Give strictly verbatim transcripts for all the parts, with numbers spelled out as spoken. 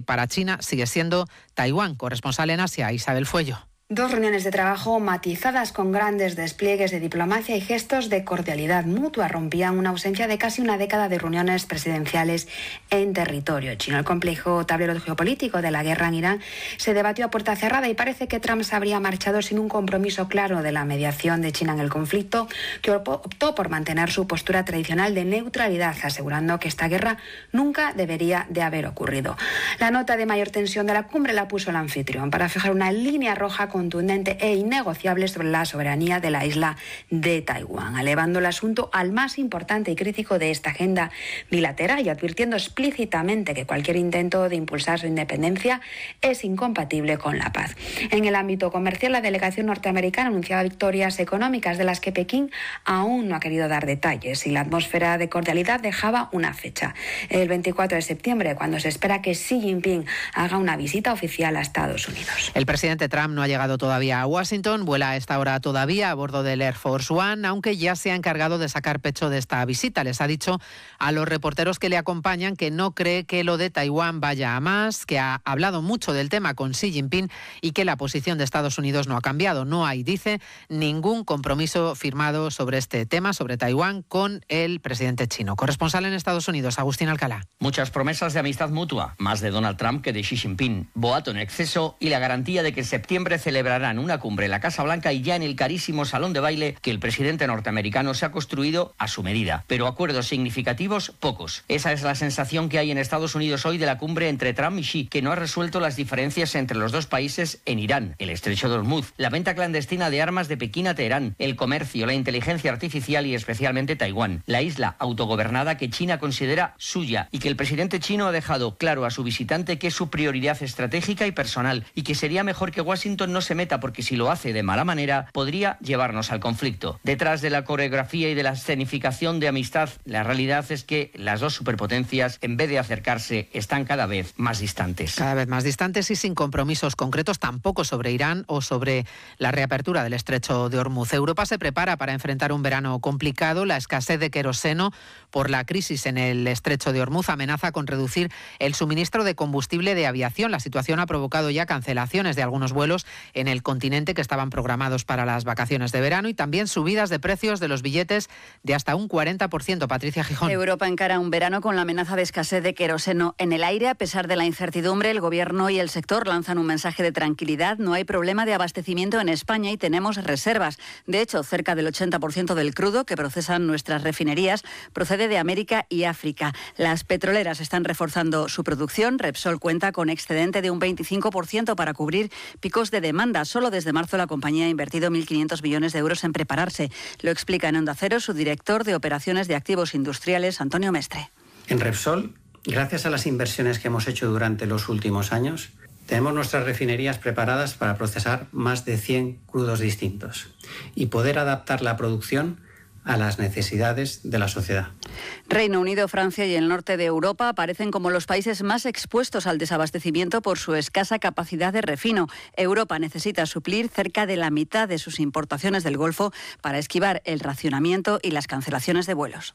para China sigue siendo Taiwán. Corresponsal en Asia, Isabel Fuello. Dos reuniones de trabajo matizadas con grandes despliegues de diplomacia y gestos de cordialidad mutua rompían una ausencia de casi una década de reuniones presidenciales en territorio chino. El complejo tablero geopolítico de la guerra en Irán se debatió a puerta cerrada y parece que Trump se habría marchado sin un compromiso claro de la mediación de China en el conflicto, que optó por mantener su postura tradicional de neutralidad, asegurando que esta guerra nunca debería de haber ocurrido. La nota de mayor tensión de la cumbre la puso el anfitrión para fijar una línea roja con contundente e innegociable sobre la soberanía de la isla de Taiwán, elevando el asunto al más importante y crítico de esta agenda bilateral y advirtiendo explícitamente que cualquier intento de impulsar su independencia es incompatible con la paz. En el ámbito comercial, la delegación norteamericana anunciaba victorias económicas de las que Pekín aún no ha querido dar detalles, y la atmósfera de cordialidad dejaba una fecha: el veinticuatro de septiembre, cuando se espera que Xi Jinping haga una visita oficial a Estados Unidos. El presidente Trump no ha llegado todavía a Washington, vuela a esta hora todavía a bordo del Air Force One, aunque ya se ha encargado de sacar pecho de esta visita. Les ha dicho a los reporteros que le acompañan que no cree que lo de Taiwán vaya a más, que ha hablado mucho del tema con Xi Jinping y que la posición de Estados Unidos no ha cambiado. No hay, dice, ningún compromiso firmado sobre este tema, sobre Taiwán, con el presidente chino. Corresponsal en Estados Unidos, Agustín Alcalá. Muchas promesas de amistad mutua, más de Donald Trump que de Xi Jinping, boato en exceso y la garantía de que en septiembre celebrarán una cumbre en la Casa Blanca y ya en el carísimo salón de baile que el presidente norteamericano se ha construido a su medida. Pero acuerdos significativos, pocos. Esa es la sensación que hay en Estados Unidos hoy de la cumbre entre Trump y Xi, que no ha resuelto las diferencias entre los dos países en Irán, el estrecho de Hormuz, la venta clandestina de armas de Pekín a Teherán, el comercio, la inteligencia artificial y especialmente Taiwán, la isla autogobernada que China considera suya y que el presidente chino ha dejado claro a su visitante que es su prioridad estratégica y personal y que sería mejor que Washington no se meta, porque si lo hace de mala manera podría llevarnos al conflicto. Detrás de la coreografía y de la escenificación de amistad, la realidad es que las dos superpotencias, en vez de acercarse, están cada vez más distantes. Cada vez más distantes y sin compromisos concretos tampoco sobre Irán o sobre la reapertura del estrecho de Hormuz. Europa se prepara para enfrentar un verano complicado. La escasez de queroseno por la crisis en el estrecho de Hormuz amenaza con reducir el suministro de combustible de aviación. La situación ha provocado ya cancelaciones de algunos vuelos en el continente que estaban programados para las vacaciones de verano y también subidas de precios de los billetes de hasta un cuarenta por ciento. Patricia Gijón. Europa encara un verano con la amenaza de escasez de queroseno en el aire. A pesar de la incertidumbre, el Gobierno y el sector lanzan un mensaje de tranquilidad. No hay problema de abastecimiento en España y tenemos reservas. De hecho, cerca del ochenta por ciento del crudo que procesan nuestras refinerías procede de América y África. Las petroleras están reforzando su producción. Repsol cuenta con excedente de un veinticinco por ciento para cubrir picos de demanda. Solo desde marzo la compañía ha invertido mil quinientos millones de euros en prepararse. Lo explica en Onda Cero su director de Operaciones de Activos Industriales, Antonio Mestre. En Repsol, gracias a las inversiones que hemos hecho durante los últimos años, tenemos nuestras refinerías preparadas para procesar más de cien crudos distintos y poder adaptar la producción a las necesidades de la sociedad. Reino Unido, Francia y el norte de Europa aparecen como los países más expuestos al desabastecimiento por su escasa capacidad de refino. Europa necesita suplir cerca de la mitad de sus importaciones del Golfo para esquivar el racionamiento y las cancelaciones de vuelos.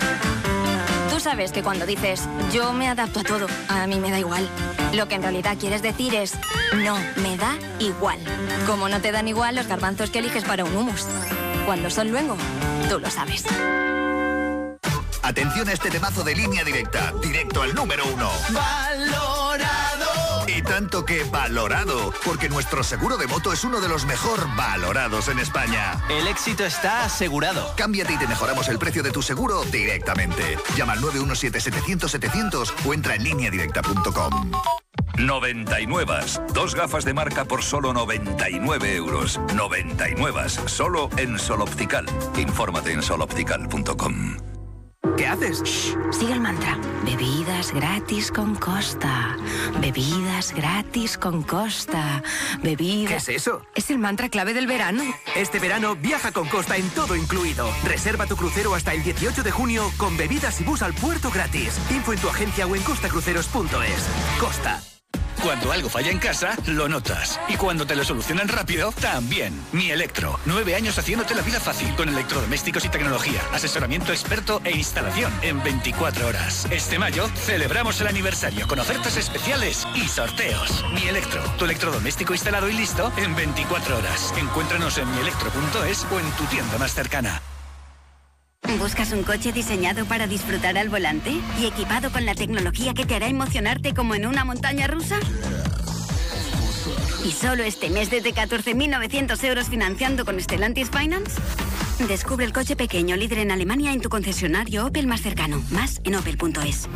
Tú sabes que cuando dices yo me adapto a todo, a mí me da igual, lo que en realidad quieres decir es no, me da igual. Como no te dan igual los garbanzos que eliges para un hummus. Cuando son luengo, tú lo sabes. Atención a este temazo de Línea Directa, directo al número uno. ¡Valorado! Y tanto que valorado, porque nuestro seguro de moto es uno de los mejor valorados en España. El éxito está asegurado. Cámbiate y te mejoramos el precio de tu seguro directamente. Llama al nueve uno siete, setecientos, setecientos o entra en línea directa punto com. noventa y nueve. Dos gafas de marca por solo noventa y nueve euros. noventa y nueve. Solo en Sol Optical. Infórmate en sol optical punto com. ¿Qué haces? Shh, sigue el mantra. Bebidas gratis con Costa. Bebidas gratis con Costa. Bebidas... ¿Qué es eso? Es el mantra clave del verano. Este verano viaja con Costa en todo incluido. Reserva tu crucero hasta el dieciocho de junio con bebidas y bus al puerto gratis. Info en tu agencia o en costa cruceros punto es. Costa. Cuando algo falla en casa, lo notas. Y cuando te lo solucionan rápido, también. Mi Electro. Nueve años haciéndote la vida fácil con electrodomésticos y tecnología, asesoramiento experto e instalación en veinticuatro horas. Este mayo celebramos el aniversario con ofertas especiales y sorteos. Mi Electro. Tu electrodoméstico instalado y listo en veinticuatro horas. Encuéntranos en mi electro punto es o en tu tienda más cercana. ¿Buscas un coche diseñado para disfrutar al volante y equipado con la tecnología que te hará emocionarte como en una montaña rusa? ¿Y solo este mes desde catorce mil novecientos euros financiando con Stellantis Finance? Descubre el coche pequeño líder en Alemania en tu concesionario Opel más cercano. Más en opel punto es.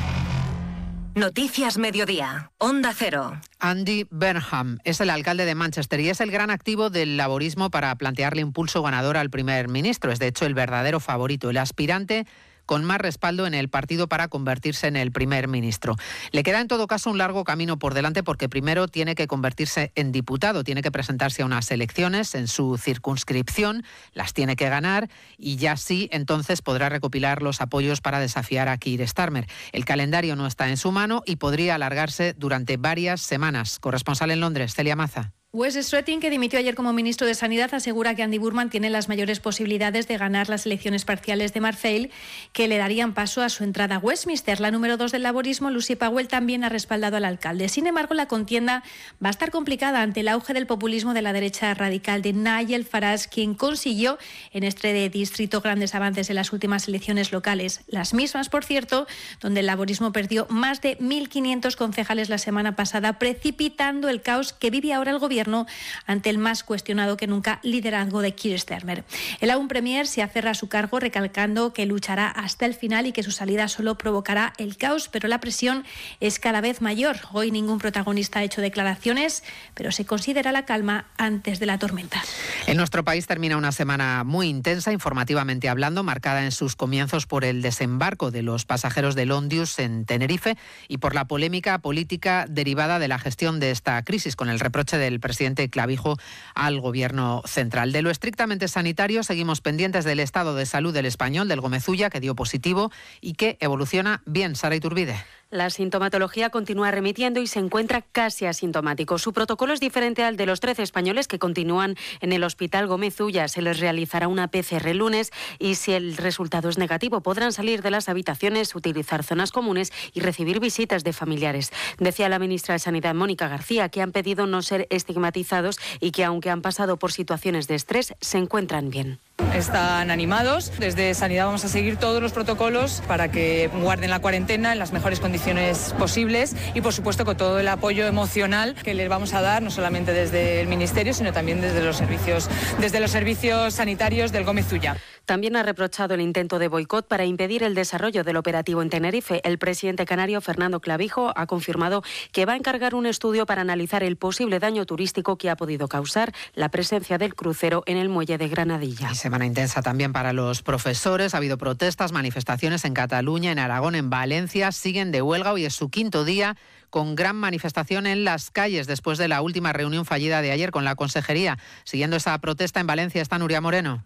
Noticias Mediodía, Onda Cero. Andy Burnham es el alcalde de Manchester y es el gran activo del laborismo para plantearle impulso ganador al primer ministro. Es de hecho el verdadero favorito, el aspirante con más respaldo en el partido para convertirse en el primer ministro. Le queda en todo caso un largo camino por delante porque primero tiene que convertirse en diputado, tiene que presentarse a unas elecciones en su circunscripción, las tiene que ganar y ya sí entonces podrá recopilar los apoyos para desafiar a Keir Starmer. El calendario no está en su mano y podría alargarse durante varias semanas. Corresponsal en Londres, Celia Maza. Wes Streeting, que dimitió ayer como ministro de Sanidad, asegura que Andy Burnham tiene las mayores posibilidades de ganar las elecciones parciales de Marseille, que le darían paso a su entrada a Westminster. La número dos del laborismo, Lucy Powell, también ha respaldado al alcalde. Sin embargo, la contienda va a estar complicada ante el auge del populismo de la derecha radical de Nigel Farage, quien consiguió en este distrito grandes avances en las últimas elecciones locales. Las mismas, por cierto, donde el laborismo perdió más de mil quinientos concejales la semana pasada, precipitando el caos que vive ahora el gobierno ante el más cuestionado que nunca liderazgo de Keir Starmer. El aún premier se aferra a su cargo recalcando que luchará hasta el final y que su salida solo provocará el caos, pero la presión es cada vez mayor. Hoy ningún protagonista ha hecho declaraciones, pero se considera la calma antes de la tormenta. En nuestro país termina una semana muy intensa, informativamente hablando, marcada en sus comienzos por el desembarco de los pasajeros del Ondius en Tenerife y por la polémica política derivada de la gestión de esta crisis, con el reproche del presidente Clavijo al Gobierno central. De lo estrictamente sanitario, seguimos pendientes del estado de salud del español, del Gomezulla, que dio positivo y que evoluciona bien. Sara Iturbide. La sintomatología continúa remitiendo y se encuentra casi asintomático. Su protocolo es diferente al de los trece españoles que continúan en el Hospital Gomezulla. Se les realizará una P C R el lunes y si el resultado es negativo podrán salir de las habitaciones, utilizar zonas comunes y recibir visitas de familiares. Decía la ministra de Sanidad, Mónica García, que han pedido no ser estigmatizados y que aunque han pasado por situaciones de estrés, se encuentran bien. Están animados. Desde Sanidad vamos a seguir todos los protocolos para que guarden la cuarentena en las mejores condiciones posibles y, por supuesto, con todo el apoyo emocional que les vamos a dar, no solamente desde el Ministerio, sino también desde los servicios, desde los servicios sanitarios del Gomezulla. También ha reprochado el intento de boicot para impedir el desarrollo del operativo en Tenerife. El presidente canario, Fernando Clavijo, ha confirmado que va a encargar un estudio para analizar el posible daño turístico que ha podido causar la presencia del crucero en el muelle de Granadilla. Y semana intensa también para los profesores. Ha habido protestas, manifestaciones en Cataluña, en Aragón, en Valencia. Siguen de huelga. Hoy es su quinto día con gran manifestación en las calles después de la última reunión fallida de ayer con la Consejería. Siguiendo esa protesta en Valencia está Nuria Moreno.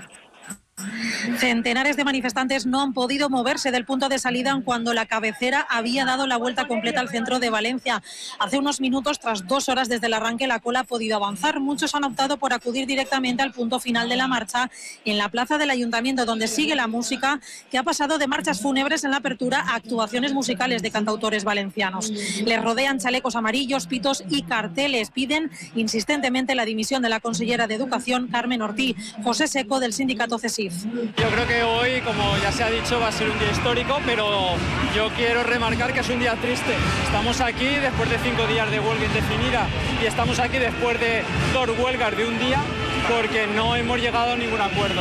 Centenares de manifestantes no han podido moverse del punto de salida cuando la cabecera había dado la vuelta completa al centro de Valencia. Hace unos minutos, tras dos horas desde el arranque, la cola ha podido avanzar. Muchos han optado por acudir directamente al punto final de la marcha en la plaza del Ayuntamiento, donde sigue la música, que ha pasado de marchas fúnebres en la apertura a actuaciones musicales de cantautores valencianos. Les rodean chalecos amarillos, pitos y carteles. Piden insistentemente la dimisión de la consellera de Educación, Carmen Ortí. José Seco, del sindicato CESIF. Yo creo que hoy, como ya se ha dicho, va a ser un día histórico, pero yo quiero remarcar que es un día triste. Estamos aquí después de cinco días de huelga indefinida y estamos aquí después de dos huelgas de un día porque no hemos llegado a ningún acuerdo.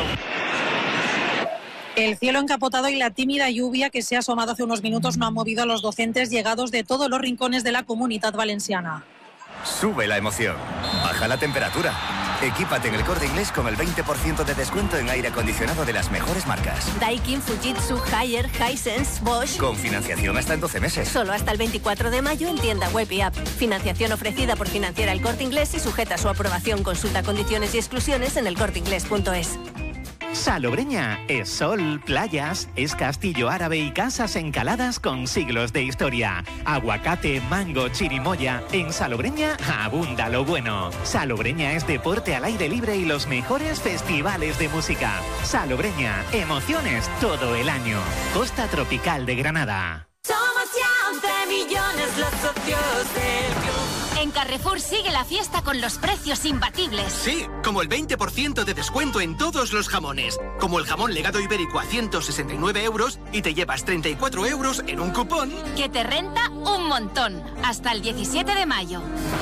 El cielo encapotado y la tímida lluvia que se ha asomado hace unos minutos no ha movido a los docentes llegados de todos los rincones de la Comunitat Valenciana. Sube la emoción, baja la temperatura. Equípate en El Corte Inglés con el veinte por ciento de descuento en aire acondicionado de las mejores marcas. Daikin, Fujitsu, Haier, Hisense, Bosch. Con financiación hasta en doce meses. Solo hasta el veinticuatro de mayo en tienda web y app. Financiación ofrecida por Financiera El Corte Inglés y sujeta a su aprobación. Consulta condiciones y exclusiones en el corte inglés punto es. Salobreña es sol, playas, es castillo árabe y casas encaladas con siglos de historia. Aguacate, mango, chirimoya. En Salobreña abunda lo bueno. Salobreña es deporte al aire libre y los mejores festivales de música. Salobreña, emociones todo el año. Costa Tropical de Granada. Somos ya once millones los socios del club. En Carrefour sigue la fiesta con los precios imbatibles. Sí, como el veinte por ciento de descuento en todos los jamones. Como el jamón legado ibérico a ciento sesenta y nueve euros y te llevas treinta y cuatro euros en un cupón. Que te renta un montón. Hasta el diecisiete de mayo.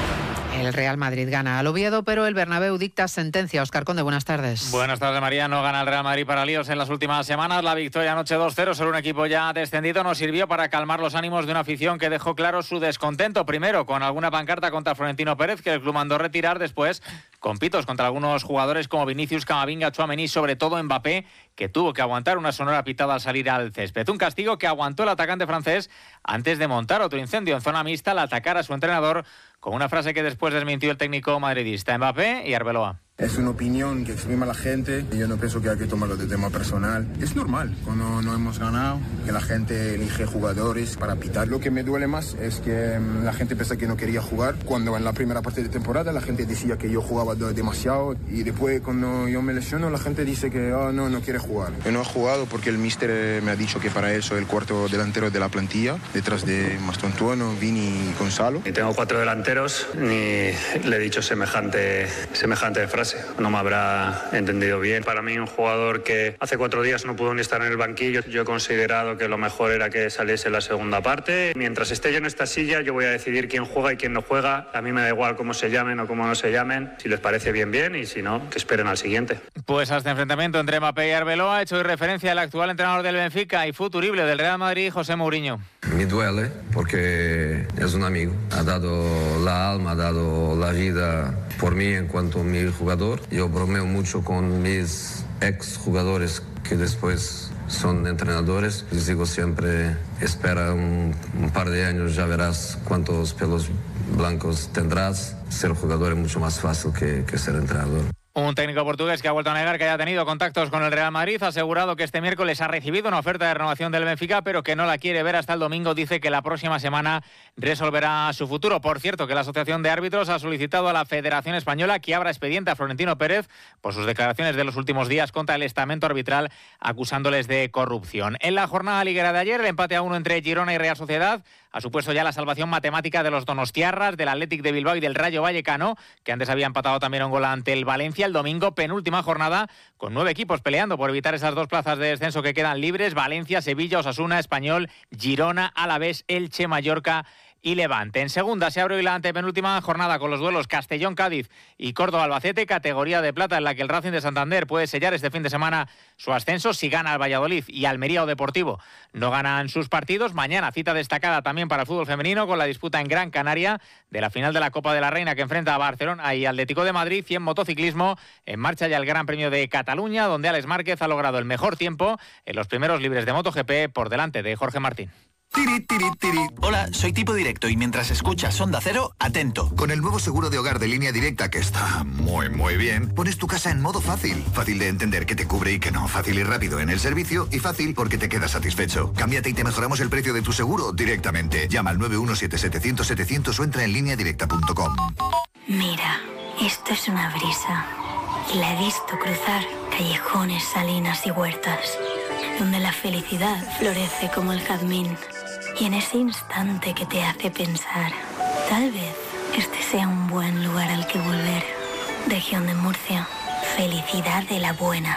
El Real Madrid gana al Oviedo, pero el Bernabéu dicta sentencia. Óscar Conde, buenas tardes. Buenas tardes, María. No gana el Real Madrid para líos en las últimas semanas. La victoria anoche dos cero sobre un equipo ya descendido nos sirvió para calmar los ánimos de una afición que dejó claro su descontento. Primero, con alguna pancarta contra Florentino Pérez, que el club mandó retirar. Después, con pitos contra algunos jugadores como Vinicius, Camavinga, Tchouaméni, sobre todo Mbappé, que tuvo que aguantar una sonora pitada al salir al césped. Un castigo que aguantó el atacante francés antes de montar otro incendio en zona mixta al atacar a su entrenador, con una frase que después desmintió el técnico madridista. Mbappé y Arbeloa. Es una opinión que exprime la gente y yo no pienso que hay que tomarlo de tema personal. Es normal, cuando no hemos ganado, que la gente elige jugadores para pitar. Lo que me duele más es que la gente piensa que no quería jugar. Cuando en la primera parte de temporada la gente decía que yo jugaba demasiado y después cuando yo me lesiono la gente dice que oh, no, no quiere jugar. Yo no he jugado porque el míster me ha dicho que para él soy el cuarto delantero de la plantilla, detrás de Mastontuono, Vini y Gonzalo. Ni tengo cuatro delanteros ni le he dicho semejante, semejante frase. No me habrá entendido bien. Para mí, un jugador que hace cuatro días no pudo ni estar en el banquillo, yo he considerado que lo mejor era que saliese la segunda parte. Mientras esté yo en esta silla, yo voy a decidir quién juega y quién no juega. A mí me da igual cómo se llamen o cómo no se llamen. Si les parece bien, bien, y si no, que esperen al siguiente. Pues a este enfrentamiento entre Mbappé y Arbeloa ha hecho hoy referencia al actual entrenador del Benfica y futurible del Real Madrid, José Mourinho. Me duele porque es un amigo. Ha dado la alma, ha dado la vida por mí en cuanto a mi jugador. Yo bromeo mucho con mis ex jugadores que después son entrenadores. Les digo siempre, espera un, un par de años, ya verás cuántos pelos blancos tendrás. Ser jugador es mucho más fácil que, que ser entrenador. Un técnico portugués que ha vuelto a negar que haya tenido contactos con el Real Madrid, ha asegurado que este miércoles ha recibido una oferta de renovación del Benfica, pero que no la quiere ver hasta el domingo. Dice que la próxima semana resolverá su futuro. Por cierto, que la Asociación de Árbitros ha solicitado a la Federación Española que abra expediente a Florentino Pérez por sus declaraciones de los últimos días contra el estamento arbitral, acusándoles de corrupción. En la jornada liguera de ayer, el empate a uno entre Girona y Real Sociedad ha supuesto ya la salvación matemática de los donostiarras, del Athletic de Bilbao y del Rayo Vallecano, que antes había empatado también un gol ante el Valencia. El domingo, penúltima jornada, con nueve equipos peleando por evitar esas dos plazas de descenso que quedan libres: Valencia, Sevilla, Osasuna, Español, Girona, Alavés, Elche, Mallorca y Levante. En segunda se abre hoy la antepenúltima jornada con los duelos Castellón-Cádiz y Córdoba-Albacete, categoría de plata en la que el Racing de Santander puede sellar este fin de semana su ascenso si gana al Valladolid y Almería o Deportivo no ganan sus partidos. Mañana cita destacada también para el fútbol femenino con la disputa en Gran Canaria de la final de la Copa de la Reina que enfrenta a Barcelona y Atlético de Madrid. Y en motociclismo, en marcha ya el Gran Premio de Cataluña, donde Alex Márquez ha logrado el mejor tiempo en los primeros libres de MotoGP por delante de Jorge Martín. Tiri, tiri, tiri. Hola, soy Tipo Directo y mientras escuchas Onda Cero, atento. Con el nuevo seguro de hogar de Línea Directa, que está muy, muy bien, pones tu casa en modo fácil. Fácil de entender que te cubre y que no. Fácil y rápido en el servicio y fácil porque te quedas satisfecho. Cámbiate y te mejoramos el precio de tu seguro directamente. Llama al nueve uno siete setecientos setecientos o entra en línea directa punto com. Mira, esto es una brisa. Y la he visto cruzar callejones, salinas y huertas, donde la felicidad florece como el jazmín. Y en ese instante que te hace pensar, tal vez este sea un buen lugar al que volver. Región de Murcia, felicidad de la buena.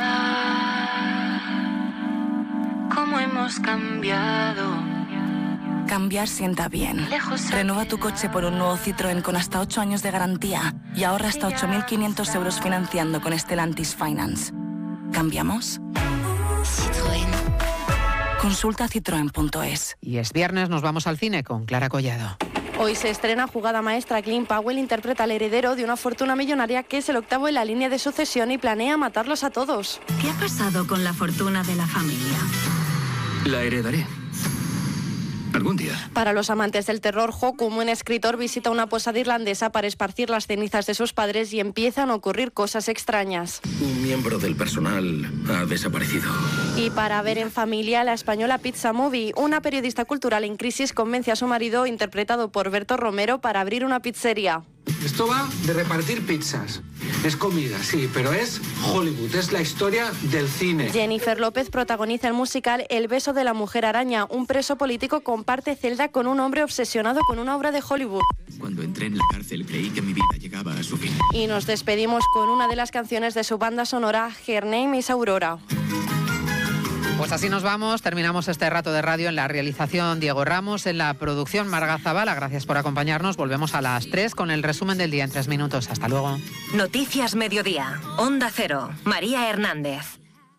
¿Cómo hemos cambiado? Cambiar sienta bien. Renueva tu coche por un nuevo Citroën con hasta ocho años de garantía y ahorra hasta ocho mil quinientos euros financiando con Stellantis Finance. ¿Cambiamos? Citroën. Consulta citroen punto es. Y es viernes, nos vamos al cine con Clara Collado. Hoy se estrena Jugada Maestra. Clint Powell interpreta al heredero de una fortuna millonaria que es el octavo en la línea de sucesión y planea matarlos a todos. ¿Qué ha pasado con la fortuna de la familia? La heredaré. algún día. Para los amantes del terror, Jokum, un escritor, visita una posada irlandesa para esparcir las cenizas de sus padres y empiezan a ocurrir cosas extrañas. Un miembro del personal ha desaparecido. Y para ver en familia, la española Pizza Movie, una periodista cultural en crisis convence a su marido, interpretado por Berto Romero, para abrir una pizzería. Esto va de repartir pizzas. Es comida, sí, pero es Hollywood, es la historia del cine. Jennifer López protagoniza el musical El beso de la mujer araña. Un preso político comparte celda con un hombre obsesionado con una obra de Hollywood. Cuando entré en la cárcel creí que mi vida llegaba a su fin. Y nos despedimos con una de las canciones de su banda sonora, Her Name is Aurora. Pues así nos vamos, terminamos este rato de radio. En la realización Diego Ramos, en la producción Marga Zavala. Gracias por acompañarnos. Volvemos a las tres con el resumen del día en tres minutos. Hasta luego. Noticias Mediodía, Onda Cero, María Hernández.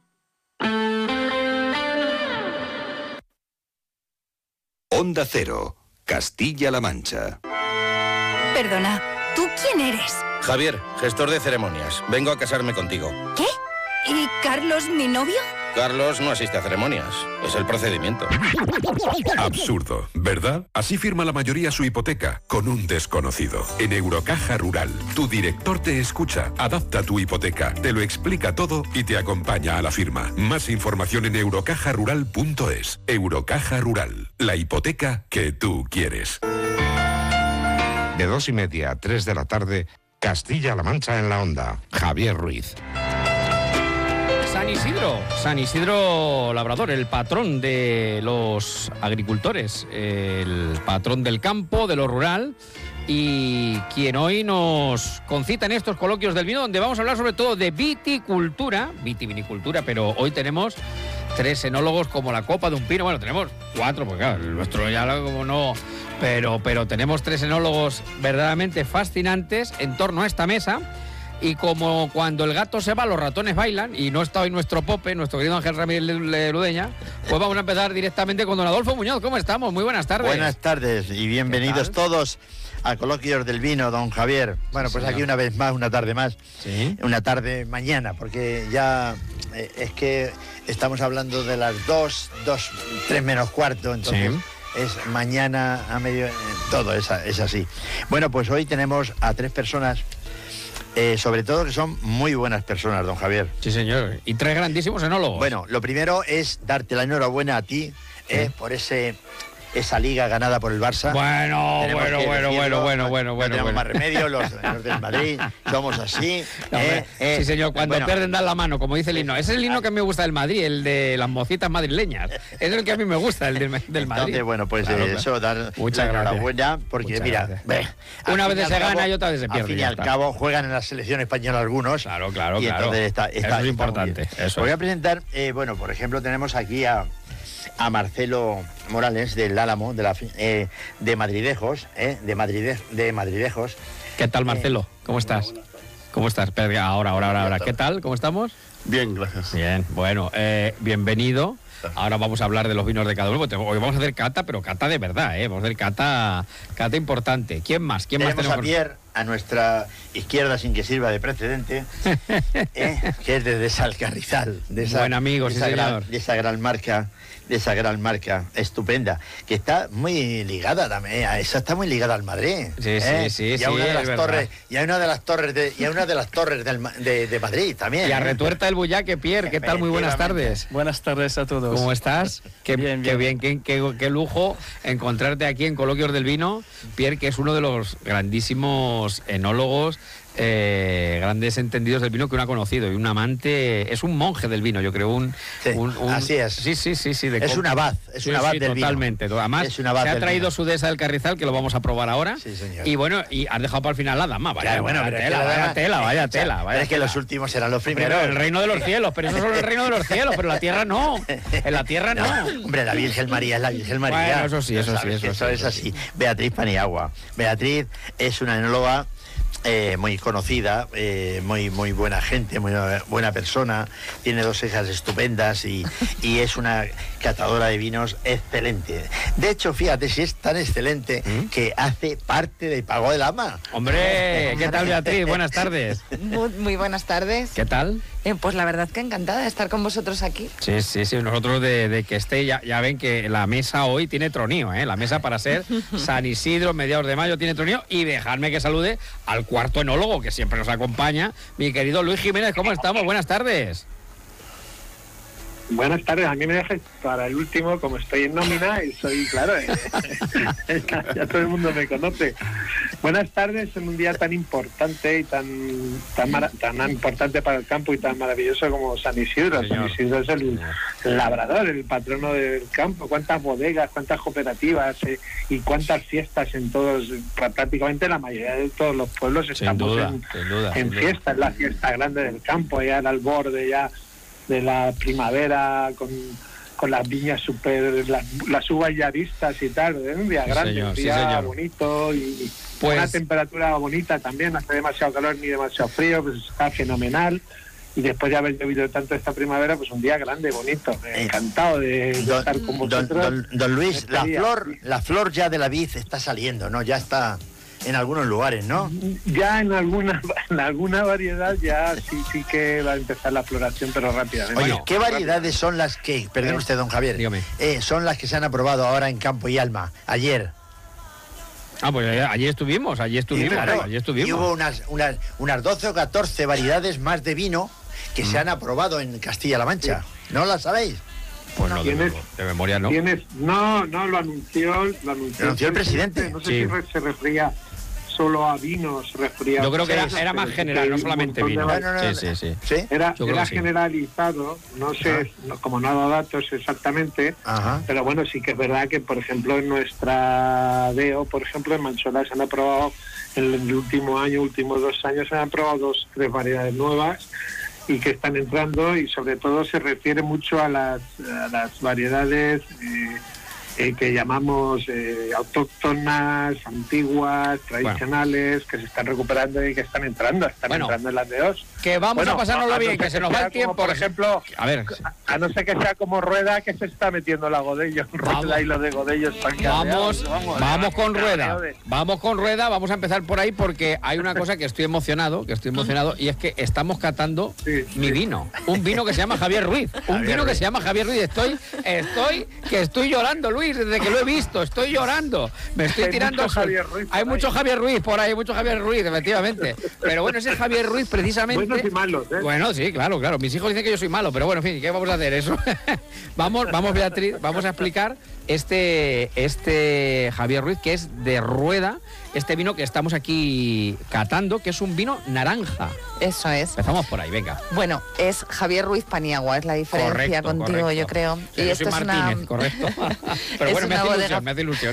Onda Cero, Castilla-La Mancha. Perdona, ¿tú quién eres? Javier, gestor de ceremonias. Vengo a casarme contigo. ¿Qué? ¿Y Carlos, mi novio? Carlos no asiste a ceremonias. Es el procedimiento. Absurdo, ¿verdad? Así firma la mayoría su hipoteca, con un desconocido. En Eurocaja Rural, tu director te escucha, adapta tu hipoteca, te lo explica todo y te acompaña a la firma. Más información en eurocaja rural punto es. Eurocaja Rural, la hipoteca que tú quieres. De dos y media a tres de la tarde, Castilla-La Mancha en la Onda. Javier Ruiz. San Isidro, San Isidro Labrador, el patrón de los agricultores, el patrón del campo, de lo rural, y quien hoy nos concita en estos coloquios del vino, donde vamos a hablar sobre todo de viticultura, vitivinicultura, pero hoy tenemos tres enólogos como la copa de un pino. Bueno, tenemos cuatro, porque claro, el nuestro ya como no, pero, pero tenemos tres enólogos verdaderamente fascinantes en torno a esta mesa. Y como cuando el gato se va, los ratones bailan, y no está hoy nuestro Pope, nuestro querido Ángel Ramírez de Ludeña, pues vamos a empezar directamente con don Adolfo Muñoz. ¿Cómo estamos? Muy buenas tardes. Buenas tardes y bienvenidos todos a Coloquios del Vino, don Javier. Bueno, pues sí, aquí una vez más, una tarde más. ¿Sí? Una tarde mañana, porque ya eh, es que estamos hablando de las dos, dos, tres menos cuarto, entonces... Sí. Es mañana a medio... Eh, todo es, es así. Bueno, pues hoy tenemos a tres personas... Eh, sobre todo que son muy buenas personas, don Javier. Sí, señor. Y tres grandísimos enólogos. Bueno, lo primero es darte la enhorabuena a ti eh, ¿Sí? por ese esa liga ganada por el Barça. Bueno, bueno, bueno, bueno, bueno, bueno, bueno. No tenemos bueno. más remedio, los, los del Madrid, somos así. No, eh, eh, sí, señor, cuando bueno. pierden dan la mano, como dice el himno. Ese es el himno que me gusta del Madrid, el de las mocitas madrileñas. Es el que a mí me gusta, el del, del Madrid. Entonces, bueno, pues claro, eh, eso, dar Muchas la enhorabuena, porque Muchas mira, ve, una vez se gana y otra vez se pierde. Al fin y al cabo, juegan en la selección española algunos. Claro, claro, y claro. Entonces está, está, eso es importante. Eso Voy es. a presentar, eh, bueno, por ejemplo, tenemos aquí a... a Marcelo Morales del Álamo, de, la, eh, de Madridejos, eh, de, Madride, de Madridejos. ¿Qué tal, Marcelo? ¿Cómo estás? ¿Cómo estás? Ahora, ahora, ahora, ahora. ¿Qué tal? ¿Cómo estamos? Bien, gracias. Bien, bueno, eh, bienvenido. Ahora vamos a hablar de los vinos de cada uno. Hoy vamos a hacer cata, pero cata de verdad, ¿eh? Vamos a hacer cata, cata importante. ¿Quién más? ¿Quién tenemos más tenemos? a Pierre, a nuestra izquierda, sin que sirva de precedente, eh, que es de Desalcarrizal. De esa, Buen amigo, de sí, esa señor. Gran, de esa gran marca, de esa gran marca estupenda, que está muy ligada también, a esa está muy ligada al Madrid. Sí, ¿eh? sí, sí, y a sí, una de las es torres, verdad. y a una de las torres de, y a una de las torres del, de, de Madrid también. Y a ¿eh? Retuerta del Bullaque, Pierre, ¿qué tal? Muy buenas tardes. Buenas tardes a todos. ¿Cómo estás? Qué bien, qué, bien qué, qué, qué lujo encontrarte aquí en Coloquios del Vino, Pierre, que es uno de los grandísimos enólogos, eh, grandes entendidos del vino que uno ha conocido, y un amante, es un monje del vino, yo creo, un... Sí, un, un así es. Sí, sí, sí. sí de es un abad, es sí, un abad sí, del totalmente, vino. Además, es un abad se ha del traído vino. su Dehesa del Carrizal, que lo vamos a probar ahora. Sí, señor. Y bueno, y has dejado para el final la dama, vaya, Claro, bueno, vaya pero tela, es que la vaya dama- tela, vaya o sea, tela, vaya Es que tela. los últimos serán los primeros. Pero el reino de los cielos, pero eso solo el reino de los cielos, pero la tierra no. En la tierra no. No, hombre, la Virgen María es la Virgen María. Bueno, eso sí, eso Ya sí, sabes eso que sí, Eso es eso así. Beatriz Paniagua. Beatriz es una enóloga eh, muy conocida, eh, muy muy buena gente, muy buena persona. Tiene dos hijas estupendas y, y es una catadora de vinos excelente. De hecho, fíjate, si es tan excelente que hace parte de Pago del Ama. Hombre, ¿qué tal, Beatriz? Buenas tardes. Muy, muy buenas tardes. ¿Qué tal? Eh, pues la verdad que encantada de estar con vosotros aquí. Sí, sí, sí, nosotros de, de que esté, ya, ya ven que la mesa hoy tiene tronío, ¿eh? La mesa para ser San Isidro, mediados de mayo, tiene tronío. Y dejadme que salude al cuarto enólogo que siempre nos acompaña, mi querido Luis Jiménez. ¿Cómo estamos? Buenas tardes. Buenas tardes, a mí me dejes para el último, como estoy en nómina y soy, claro, eh, ya, ya todo el mundo me conoce. Buenas tardes en un día tan importante y tan tan, mara, tan importante para el campo y tan maravilloso como San Isidro. San Isidro es el, el labrador, el patrono del campo. Cuántas bodegas, cuántas cooperativas eh, y cuántas fiestas en todos, prácticamente la mayoría de todos los pueblos estamos duda, en, sin duda, en sin fiesta, es la fiesta grande del campo, ya al borde ya de la primavera, con, con las viñas super, las, las uvas ya vistas y tal, ¿eh? Un día sí, grande, señor, un día sí, bonito y pues... una temperatura bonita también, no hace demasiado calor ni demasiado frío, pues está fenomenal. Y después de haber llovido tanto esta primavera, pues un día grande, bonito. Eh, Encantado de, de don, estar con vosotros. Don, don, don Luis, este la día, flor, sí. la flor ya de la vid está saliendo, ¿no? Ya está en algunos lugares, ¿no? Ya en alguna en alguna variedad ya sí sí que va a empezar la floración, pero rápidamente. Oye, ¿qué variedades son las que, perdón usted, don Javier, dígame, eh, son las que se han aprobado ahora en Campo y Alma, ayer? Ah, pues allí estuvimos, allí estuvimos, sí, claro, allí estuvimos. Y hubo unas, unas, unas doce o catorce variedades más de vino que mm. se han aprobado en Castilla-La Mancha. Sí. ¿No las sabéis? Pues no, de, de memoria no. ¿Tienes? No, no, lo anunció, lo anunció, lo anunció el presidente. No sé sí. si se refería solo a vinos, refería. Yo creo que era, era más general, no solamente vino. No, no, no, sí, sí, sí. ¿Sí? Era, era generalizado, sí. no sé, no, como no ha dado datos exactamente, ajá, pero bueno, sí que es verdad que, por ejemplo, en nuestra D E O, por ejemplo, en Manchola se han aprobado, en el último año, últimos dos años, se han aprobado dos, tres variedades nuevas y que están entrando, y sobre todo se refiere mucho a las, a las variedades eh, eh, que llamamos eh, autóctonas, antiguas, tradicionales, bueno, que se están recuperando y que están entrando, están bueno, entrando en las D E Os. Que vamos bueno, a pasárnoslo bien, que, que se nos va el tiempo. Como, por ejemplo, a ver, a no ser que sea como Rueda, que se está metiendo la Godello, Rueda y lo de Godello están Vamos, vamos, vamos con Rueda, vamos con Rueda, vamos a empezar por ahí porque hay una cosa que estoy emocionado, que estoy emocionado, y es que estamos catando sí, mi sí. vino, un vino que se llama Javier Ruiz, un Javier vino Ruiz. que se llama Javier Ruiz. Estoy, estoy, que estoy llorando, Luis, desde que lo he visto, estoy llorando, me estoy hay tirando. Mucho Javier Ruiz hay mucho ahí. Javier Ruiz por ahí, hay mucho Javier Ruiz, efectivamente. Pero bueno, ese Javier Ruiz precisamente. Buenos y malos, ¿eh? Bueno, sí, claro, claro. Mis hijos dicen que yo soy malo, pero bueno, en fin, ¿qué vamos a hacer eso? vamos, vamos, Beatriz, vamos a explicar este, este Javier Ruiz, que es de Rueda, este vino que estamos aquí catando, que es un vino naranja. Eso es. Empezamos por ahí, venga. Bueno, es Javier Ruiz Paniagua, es la diferencia correcto, contigo, correcto. yo creo. Sí, y yo esto soy es Martínez, una... correcto. Pero bueno, me hace, bodega... ilusión, me hace ilusión.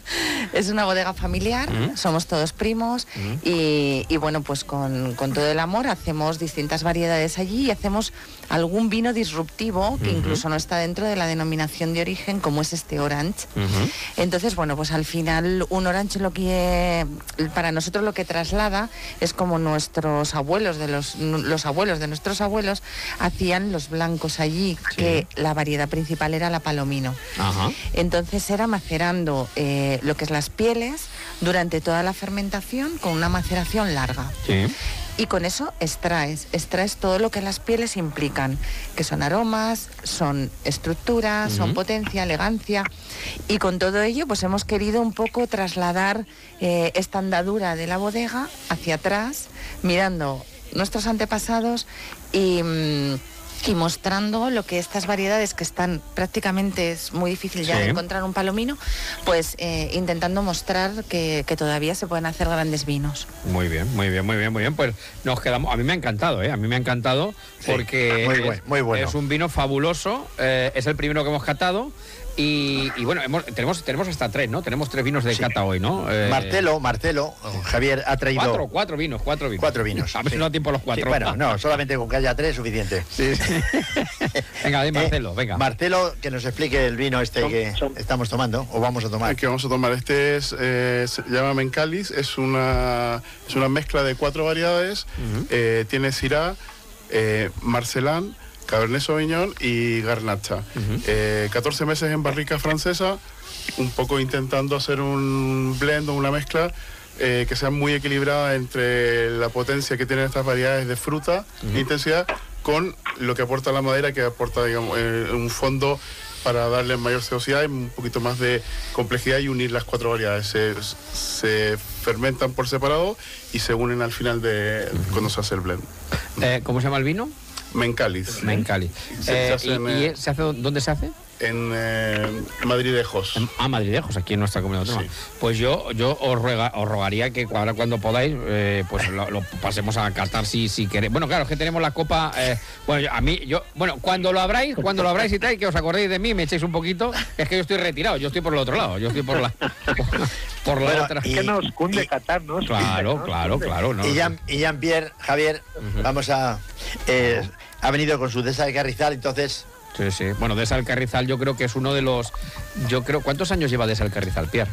Es una bodega familiar, ¿Mm? somos todos primos ¿Mm? y, y bueno, pues con, con todo el amor hacemos distintas variedades allí y hacemos algún vino disruptivo que uh-huh. incluso no está dentro de la denominación de origen, como es este Orange. Uh-huh. Entonces, bueno, pues al final un Orange lo que para nosotros lo que traslada es como nuestros abuelos de los los abuelos de nuestros abuelos hacían los blancos allí, sí. que la variedad principal era la Palomino. Uh-huh. Entonces era macerando eh, lo que es las pieles durante toda la fermentación con una maceración larga. Sí. Y con eso extraes, extraes todo lo que las pieles implican, que son aromas, son estructuras, uh-huh. son potencia, elegancia. Y con todo ello, pues hemos querido un poco trasladar eh, esta andadura de la bodega hacia atrás, mirando nuestros antepasados y... Mmm, y mostrando lo que estas variedades que están prácticamente, es muy difícil ya sí. de encontrar un palomino, pues eh, intentando mostrar que, que todavía se pueden hacer grandes vinos. Muy bien, muy bien, muy bien, muy bien. Pues nos quedamos, a mí me ha encantado, ¿eh? A mí me ha encantado porque sí, muy, buen, muy bueno. es un vino fabuloso, eh, es el primero que hemos catado. Y, y bueno, hemos, tenemos tenemos hasta tres, ¿no? Tenemos tres vinos de sí. cata hoy, ¿no? Eh... Marcelo, Marcelo, Javier ha traído... Cuatro, cuatro vinos, cuatro vinos. Cuatro vinos. A ver si sí. no da tiempo los cuatro. Sí, bueno, no, solamente con que haya tres es suficiente. Sí, sí. Venga, di Marcelo, eh, venga. Marcelo, que nos explique el vino este son, que son... estamos tomando, o vamos a tomar. El que vamos a tomar, este es, eh, se llama Mencalis, es una, es una mezcla de cuatro variedades, uh-huh. eh, tiene Syrah, eh, Marcelán, Cabernet Sauvignon y Garnacha. Uh-huh. eh, catorce meses en barrica francesa, un poco intentando hacer un blend o una mezcla eh, que sea muy equilibrada entre la potencia que tienen estas variedades de fruta, uh-huh. e intensidad, con lo que aporta la madera, que aporta, digamos, eh, un fondo para darle mayor sedosidad y un poquito más de complejidad y unir las cuatro variedades. Se, se fermentan por separado y se unen al final de cuando se hace el blend. Eh, ¿Cómo se llama el vino? Mencáliz. Mencáliz. Se, eh, se ¿Y, en, y se hace, dónde se hace? En eh, Madridejos. Ah, Madridejos, aquí en nuestra comunidad autónoma. Sí. Pues yo, yo os, ruega, os rogaría que ahora cuando podáis, eh, pues lo, lo pasemos a catar si, si queréis. Bueno, claro, es que tenemos la copa. Eh, bueno, yo, a mí, yo, bueno, cuando lo abráis, cuando lo abráis y tal, que os acordéis de mí, me echéis un poquito. Es que yo estoy retirado, yo estoy por el otro lado, yo estoy por la, por, por la bueno, otra. Es que nos cunde catar, ¿no? Claro, ¿no? claro, claro. No, y, Jean, y Jean-Pierre, Javier, uh-huh. vamos a. Eh, ha venido con su Dehesa de Carrizal, entonces. Sí, sí. Bueno, Dehesa del Carrizal yo creo que es uno de los... Yo creo... ¿Cuántos años lleva Dehesa del Carrizal, Pierre?